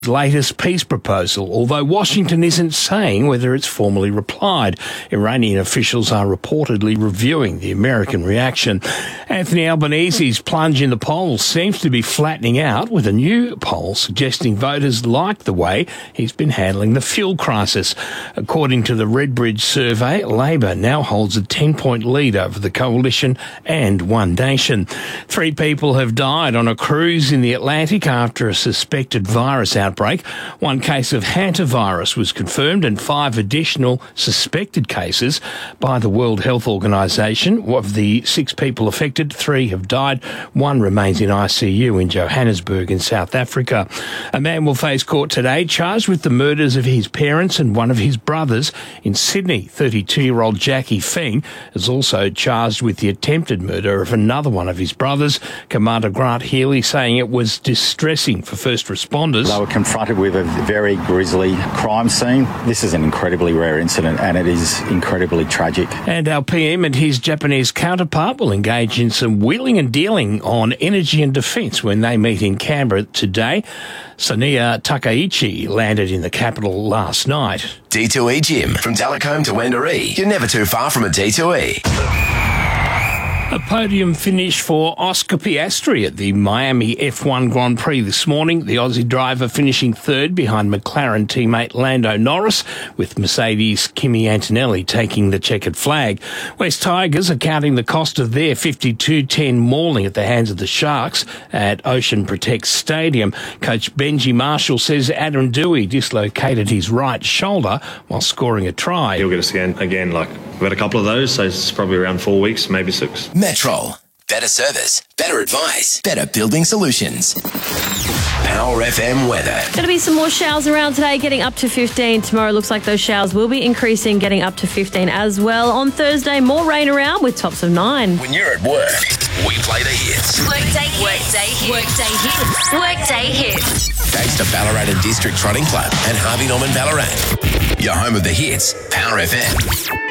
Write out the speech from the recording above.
latest peace proposal, although Washington isn't saying whether it's formally replied. Iranian officials are reportedly reviewing the American reaction. Anthony Albanese's plunge in the polls seems to be flattening out, with a new poll suggesting voters like the way he's been handling the fuel crisis. According to the Redbridge survey, Labor now holds a 10-point lead over the coalition and One Nation. 3 people have died on a cruise in the Atlantic after a suspected virus outbreak. 1 case of hantavirus was confirmed and 5 additional suspected cases by the World Health Organization. Of the 6 people affected, 3 have died. 1 remains in ICU in Johannesburg in South Africa. A man will face court today charged with the murders of his parents and one of his brothers in Sydney. 32-year-old Jackie Feng is also charged with the attempted murder of another one of his brothers. Commander Grant Healy saying it was distressing for first responders. They were confronted with a very grisly crime scene. This is an incredibly rare incident and it is incredibly tragic. And our PM and his Japanese counterpart will engage in some wheeling and dealing on energy and defence when they meet in Canberra today. Sonia Takaichi landed in the capital last night. D2E Gym. From Delacombe to Wendouree, you're never too far from a D2E. A podium finish for Oscar Piastri at the Miami F1 Grand Prix this morning. The Aussie driver finishing 3rd behind McLaren teammate Lando Norris, with Mercedes' Kimi Antonelli taking the checkered flag. West Tigers are counting the cost of their 52-10 mauling at the hands of the Sharks at Ocean Protect Stadium. Coach Benji Marshall says Adam Dewey dislocated his right shoulder while scoring a try. He'll get a scan again, we've had a couple of those, so it's probably around 4 weeks, maybe 6. Metrol. Better service, better advice, better building solutions. Power FM weather. Going to be some more showers around today, getting up to 15. Tomorrow looks like those showers will be increasing, getting up to 15 as well. On Thursday, more rain around with tops of 9. When you're at work, we play the hits. Workday hits. Workday hits. Thanks to Ballarat District Trotting Club and Harvey Norman Ballarat. Your home of the hits, Power FM.